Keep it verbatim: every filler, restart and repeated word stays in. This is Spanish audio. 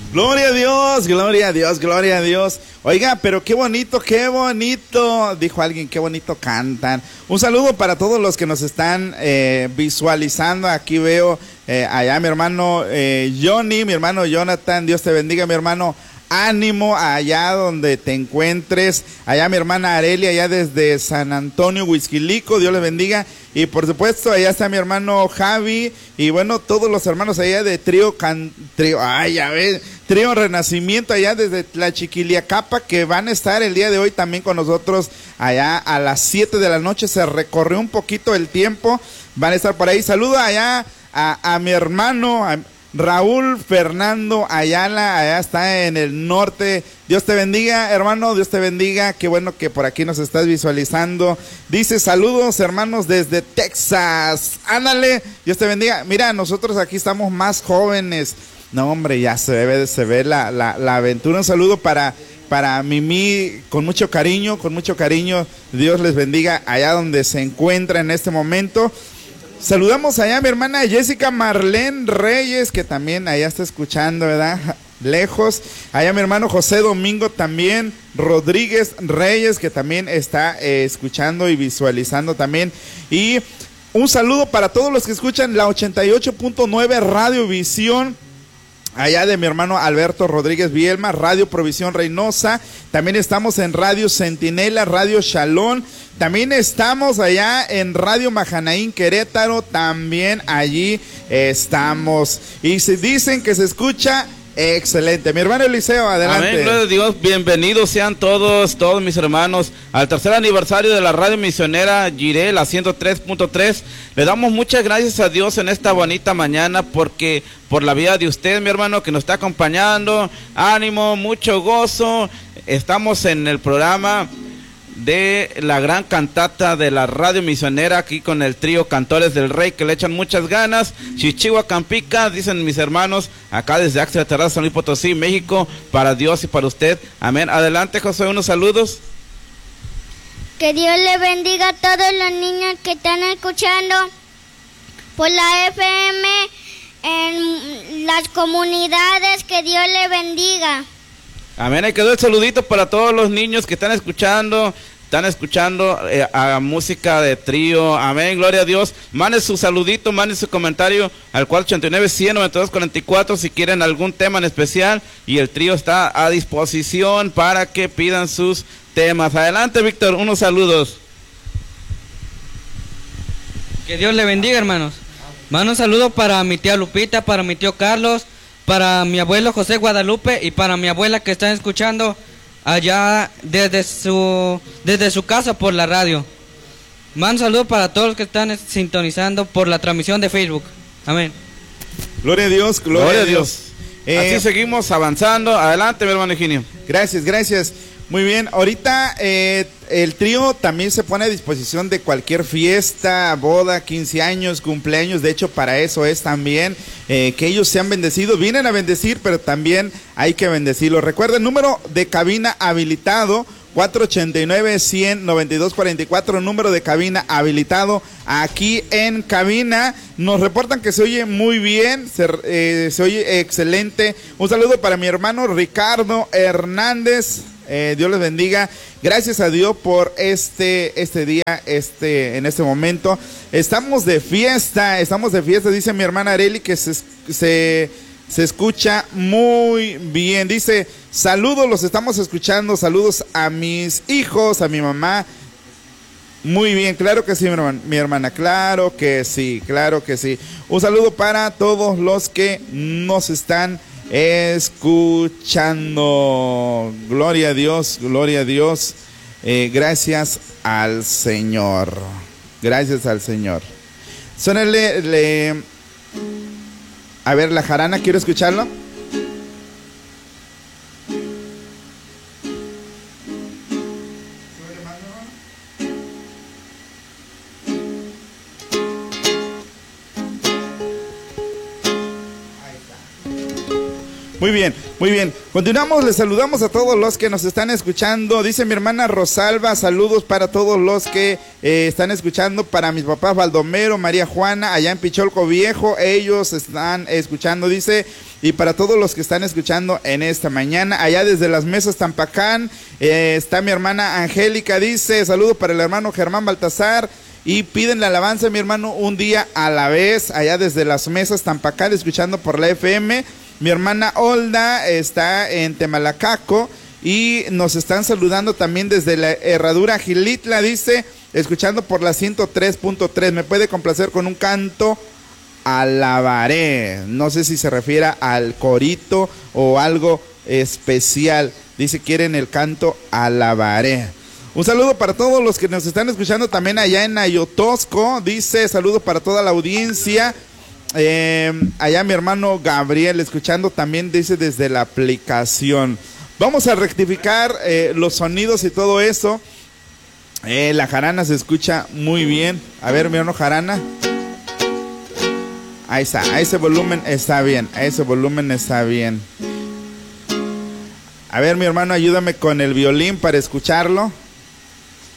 Gloria a Dios, gloria a Dios, gloria a Dios. Oiga, pero qué bonito, qué bonito, dijo alguien, qué bonito cantan. Un saludo para todos los que nos están eh, visualizando. Aquí veo eh, allá mi hermano eh, Johnny, mi hermano Jonathan, Dios te bendiga, mi hermano. Ánimo allá donde te encuentres, allá mi hermana Arelia, allá desde San Antonio, Huixquilico, Dios les bendiga. Y por supuesto, allá está mi hermano Javi, y bueno, todos los hermanos allá de Trío, can, trío ay, ya ves, Trío Renacimiento, allá desde Tlachiquiliacapa, que van a estar el día de hoy también con nosotros, allá a las siete de la noche, se recorrió un poquito el tiempo, van a estar por ahí. Saludo allá a, a mi hermano, a, Raúl Fernando Ayala, allá está en el norte. Dios te bendiga, hermano, Dios te bendiga. Qué bueno que por aquí nos estás visualizando. Dice, saludos, hermanos, desde Texas. Ándale, Dios te bendiga. Mira, nosotros aquí estamos más jóvenes. No, hombre, ya se ve, se ve la, la, la aventura. Un saludo para, para Mimi, con mucho cariño, con mucho cariño. Dios les bendiga allá donde se encuentra en este momento. Saludamos allá a mi hermana Jessica Marlene Reyes, que también allá está escuchando, ¿verdad? Lejos. Allá mi hermano José Domingo también, Rodríguez Reyes, que también está eh, escuchando y visualizando también. Y un saludo para todos los que escuchan la ochenta y ocho punto nueve Radio Visión, allá de mi hermano Alberto Rodríguez Vielma, Radio Provisión Reynosa. También estamos en Radio Centinela, Radio Shalom. También estamos allá en Radio Mahanaín Querétaro, también allí estamos. Y se dicen que se escucha excelente. Mi hermano Eliseo, adelante. Amén, gloria a Dios, bienvenidos sean todos, todos mis hermanos, al tercer aniversario de la Radio Misionera Jiré, la ciento tres punto tres. Le damos muchas gracias a Dios en esta bonita mañana, porque por la vida de usted, mi hermano, que nos está acompañando. Ánimo, mucho gozo. Estamos en el programa de la gran cantata de la Radio Misionera, aquí con el trío Cantores del Rey, que le echan muchas ganas. Chichigua Campica, dicen mis hermanos, acá desde Axla Terraza, San Luis Potosí, México, para Dios y para usted. Amén. Adelante, José, unos saludos. Que Dios le bendiga a todos los niños que están escuchando por la F M en las comunidades. Que Dios le bendiga. Amén, ahí quedó el saludito para todos los niños que están escuchando, están escuchando eh, a música de trío. Amén, gloria a Dios. Mande su saludito, mande su comentario al cuatro ochenta y nueve, cien, noventa y dos, cuarenta y cuatro si quieren algún tema en especial, y el trío está a disposición para que pidan sus temas. Adelante, Víctor, unos saludos. Que Dios le bendiga, hermanos. Mando un saludo para mi tía Lupita, para mi tío Carlos, para mi abuelo José Guadalupe y para mi abuela que están escuchando allá desde su desde su casa por la radio. Mando un saludo para todos los que están sintonizando por la transmisión de Facebook. Amén. Gloria a Dios, gloria, gloria a Dios. Dios. Así eh, seguimos avanzando. Adelante, mi hermano Eugenio. Gracias, gracias. Muy bien, ahorita eh, el trío también se pone a disposición de cualquier fiesta, boda, quince años, cumpleaños. De hecho, para eso es también eh, que ellos sean bendecidos. Vienen a bendecir, pero también hay que bendecirlos. Recuerden, número de cabina habilitado, cuatro ochenta y nueve, cien, noventa y dos, cuarenta y cuatro, número de cabina habilitado aquí en cabina. Nos reportan que se oye muy bien, se, eh, se oye excelente. Un saludo para mi hermano Ricardo Hernández. Eh, Dios les bendiga. Gracias a Dios por este este día, este en este momento. Estamos de fiesta, estamos de fiesta. Dice mi hermana Areli que se, se, se escucha muy bien. Dice, saludos, los estamos escuchando. Saludos a mis hijos, a mi mamá. Muy bien, claro que sí, mi hermana, mi hermana, claro que sí, claro que sí. Un saludo para todos los que nos están escuchando. Gloria a Dios, gloria a Dios. Eh, gracias al Señor. Gracias al Señor. Suénale, le... a ver, la jarana, quiero escucharlo. Muy bien, muy bien. Continuamos, les saludamos a todos los que nos están escuchando. Dice mi hermana Rosalba, saludos para todos los que eh, están escuchando, para mis papás Baldomero, María Juana, allá en Picholco Viejo, ellos están escuchando. Dice, y para todos los que están escuchando en esta mañana. Allá desde las mesas Tampacán, eh, está mi hermana Angélica, dice, saludo para el hermano Germán Baltasar, y piden la alabanza, mi hermano, un día a la vez, allá desde las mesas Tampacán, escuchando por la F M. Mi hermana Olda está en Temalacaco, y nos están saludando también desde la Herradura Gilitla, dice, escuchando por la ciento tres punto tres. Me puede complacer con un canto, alabaré. No sé si se refiere al corito o algo especial. Dice, quieren el canto, alabaré. Un saludo para todos los que nos están escuchando también allá en Ayotosco. Dice, saludo para toda la audiencia. Eh, allá mi hermano Gabriel escuchando también, dice, desde la aplicación. Vamos a rectificar eh, los sonidos y todo eso. Eh, la jarana se escucha muy bien. A ver, mi hermano jarana. Ahí está, a ese volumen está bien, a ese volumen está bien. A ver, mi hermano, ayúdame con el violín para escucharlo.